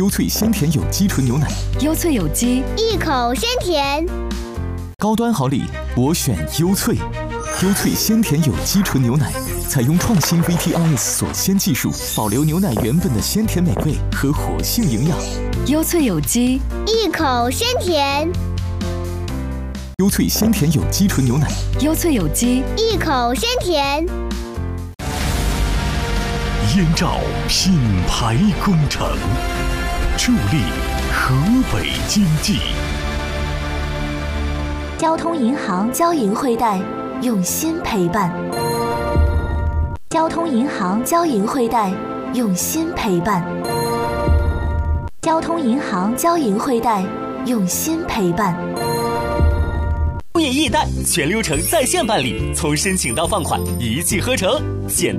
优萃鲜甜有机纯牛奶， 优萃有机， 一口鲜甜。 高端好礼，我选优萃。优萃鲜甜有机纯牛奶，采用创新 VTRS 锁鲜技术，保留牛奶原本的鲜甜美味和活性营养。 优萃有机， 一口鲜甜。 优萃鲜甜有机纯牛奶， 优萃有机， 一口鲜甜。 燕赵品牌工程，助力河北经济。 交通银行交银汇贷，用心陪伴。交通银行交银汇贷，用心陪伴。交通银行交银汇贷，用心陪伴。 物业易贷全流程在线办理，从申请到放款一气呵成。现